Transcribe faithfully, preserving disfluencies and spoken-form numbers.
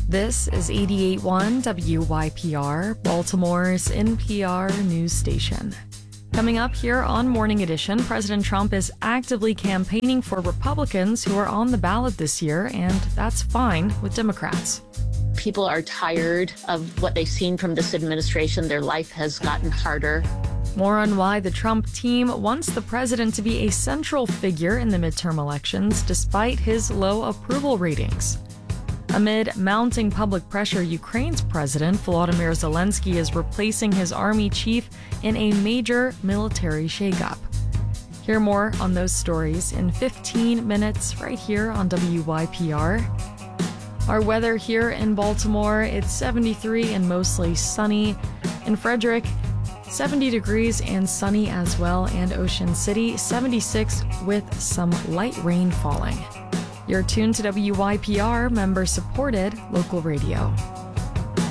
This is eighty-eight point one W Y P R, Baltimore's N P R news station. Coming up here on Morning Edition, President Trump is actively campaigning for Republicans who are on the ballot this year, and that's fine with Democrats. People are tired of what they've seen from this administration. Their life has gotten harder. More on why the Trump team wants the president to be a central figure in the midterm elections, despite his low approval ratings. Amid mounting public pressure, Ukraine's President Volodymyr Zelensky is replacing his army chief in a major military shakeup. Hear more on those stories in fifteen minutes right here on W Y P R. Our weather here in Baltimore, it's seventy-three and mostly sunny. In Frederick, seventy degrees and sunny as well. And Ocean City, seventy-six with some light rain falling. You're tuned to W Y P R, member-supported local radio.